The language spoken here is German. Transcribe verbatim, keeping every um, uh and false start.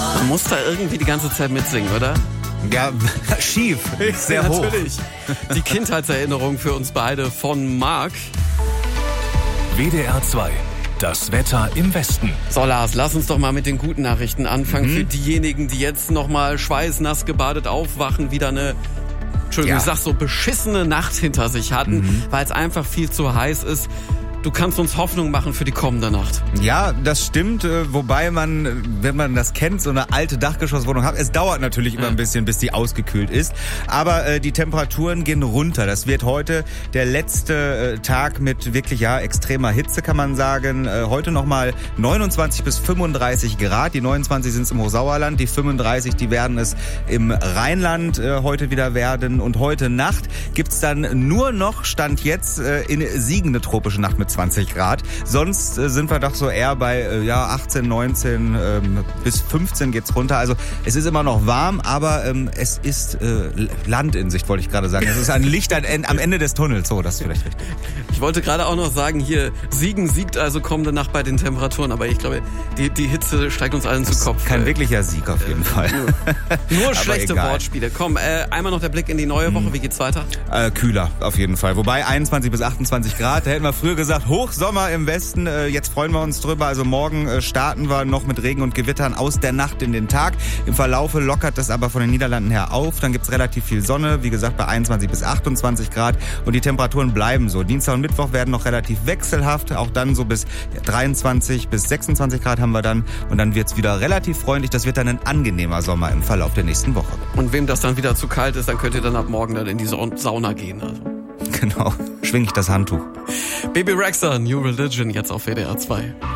Man muss da irgendwie die ganze Zeit mitsingen, oder? Ja, schief, sehr ja, hoch. Natürlich. Die Kindheitserinnerung für uns beide von Marc. W D R zwei. Das Wetter im Westen. So, Lars, lass uns doch mal mit den guten Nachrichten anfangen. Mhm. Für diejenigen, die jetzt noch mal schweißnass gebadet aufwachen, wieder eine, Entschuldigung, ja. ich sag so, beschissene Nacht hinter sich hatten, mhm. weil es einfach viel zu heiß ist. Du kannst uns Hoffnung machen für die kommende Nacht. Ja, das stimmt. Wobei man, wenn man das kennt, so eine alte Dachgeschosswohnung hat, es dauert natürlich immer ein bisschen, bis die ausgekühlt ist. Aber äh, die Temperaturen gehen runter. Das wird heute der letzte äh, Tag mit wirklich ja extremer Hitze, kann man sagen. Äh, heute nochmal neunundzwanzig bis fünfunddreißig Grad. Die neunundzwanzig sind es im Hochsauerland, die fünfunddreißig, die werden es im Rheinland äh, heute wieder werden. Und heute Nacht gibt's dann nur noch, Stand jetzt, äh, in Siegen eine tropische Nacht mit zwanzig Grad. Sonst äh, sind wir doch so eher bei äh, ja achtzehn, neunzehn ähm, bis fünfzehn geht's runter. Also es ist immer noch warm, aber ähm, es ist äh, Land in Sicht, wollte ich gerade sagen. Es ist ein Licht am Ende des Tunnels. So, das ist vielleicht richtig. Ich wollte gerade auch noch sagen, hier Siegen siegt also kommende Nacht bei den Temperaturen, aber ich glaube, die, die Hitze steigt uns allen das zu Kopf. Kein wirklicher Sieg auf jeden äh, Fall. Nur, nur schlechte egal. Wortspiele. Komm, äh, einmal noch der Blick in die neue Woche. Wie geht's weiter? Äh, kühler auf jeden Fall. Wobei einundzwanzig bis achtundzwanzig Grad, da hätten wir früher gesagt, Hochsommer im Westen. Jetzt freuen wir uns drüber. Also morgen starten wir noch mit Regen und Gewittern aus der Nacht in den Tag. Im Verlaufe lockert das aber von den Niederlanden her auf. Dann gibt's relativ viel Sonne. Wie gesagt, bei einundzwanzig bis achtundzwanzig Grad. Und die Temperaturen bleiben so. Dienstag und Mittwoch werden noch relativ wechselhaft. Auch dann so bis dreiundzwanzig bis sechsundzwanzig Grad haben wir dann. Und dann wird's wieder relativ freundlich. Das wird dann ein angenehmer Sommer im Verlauf der nächsten Woche. Und wem das dann wieder zu kalt ist, dann könnt ihr dann ab morgen dann in die Sauna gehen. Also. Genau, schwing ich das Handtuch. Bebe Rexha, New Religion, jetzt auf W D R zwei.